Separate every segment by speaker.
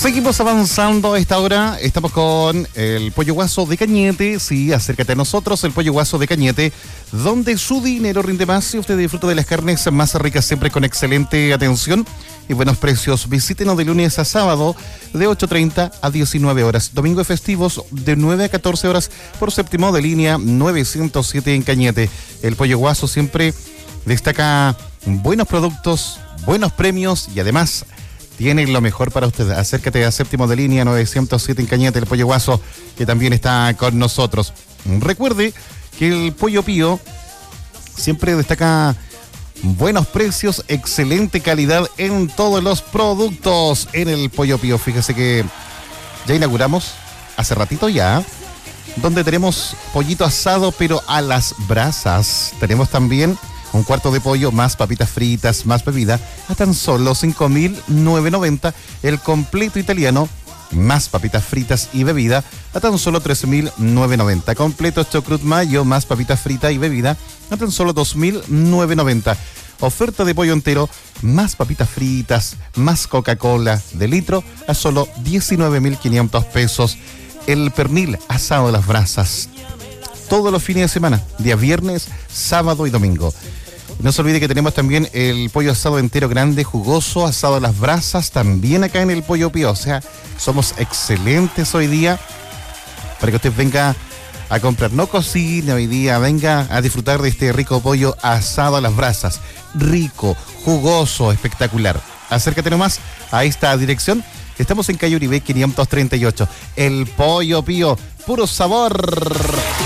Speaker 1: Seguimos avanzando a esta hora. Estamos con el Pollo Guaso de Cañete. Sí, acércate a nosotros, el Pollo Guaso de Cañete, donde su dinero rinde más y usted disfruta de las carnes más ricas, siempre con excelente atención y buenos precios. Visítenos de lunes a sábado de 8:30 a 19 horas. Domingo y festivos de 9 a 14 horas por séptimo de línea 907 en Cañete. El Pollo Guaso siempre destaca buenos productos, buenos premios y además tiene lo mejor para usted. Acércate a séptimo de línea 907 en Cañete, el Pollo Guaso, que también está con nosotros. Recuerde que el Pollo Pío siempre destaca buenos precios, excelente calidad en todos los productos en el Pollo Pío. Fíjese que ya inauguramos hace ratito ya, donde tenemos pollito asado pero a las brasas. Tenemos también un cuarto de pollo, más papitas fritas, más bebida, a tan solo 5.990. El completo italiano, más papitas fritas y bebida, a tan solo 3.990. Completo chucrut mayo, más papitas fritas y bebida, a tan solo 2.990. Oferta de pollo entero, más papitas fritas, más Coca-Cola de litro, a solo 19.500 pesos. El pernil asado a las brasas, todos los fines de semana, día viernes, sábado y domingo. No se olvide que tenemos también el pollo asado entero grande, jugoso, asado a las brasas, también acá en el Pollo Pío. O sea, somos excelentes hoy día para que usted venga a comprar. No cocine hoy día, venga a disfrutar de este rico pollo asado a las brasas. Rico, jugoso, espectacular. Acércate nomás a esta dirección. Estamos en calle Uribe 538. El Pollo Pío, puro sabor.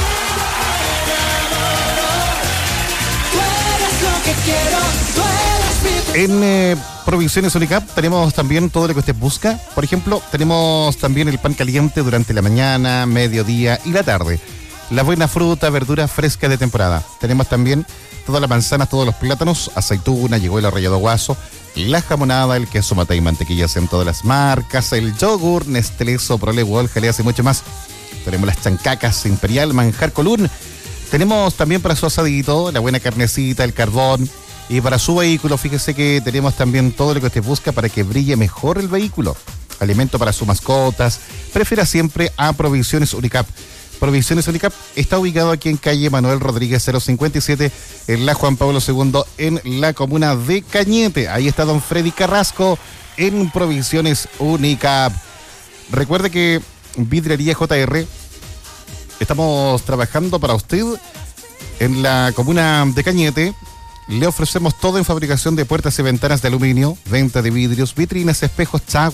Speaker 1: En Provisiones Unicap tenemos también todo lo que usted busca. Por ejemplo, tenemos también el pan caliente durante la mañana, mediodía y la tarde. La buena fruta, verdura fresca de temporada. Tenemos también todas las manzanas, todos los plátanos, aceituna, llegó el arrollado guaso, la jamonada, el queso mata y mantequillas en todas las marcas, el yogur, Nestlé, Soprole, Wol, Jaleas y mucho más. Tenemos las chancacas Imperial, Manjar Colún. Tenemos también para su asadito la buena carnecita, el carbón. Y para su vehículo, fíjese que tenemos también todo lo que usted busca para que brille mejor el vehículo. Alimento para sus mascotas. Prefiera siempre a Provisiones Unicap. Provisiones Unicap está ubicado aquí en calle Manuel Rodríguez 057, en la Juan Pablo II, en la comuna de Cañete. Ahí está don Freddy Carrasco en Provisiones Unicap. Recuerde que Vidrería JR, estamos trabajando para usted en la comuna de Cañete. Le ofrecemos todo en fabricación de puertas y ventanas de aluminio, venta de vidrios, vitrinas, espejos, chaguas.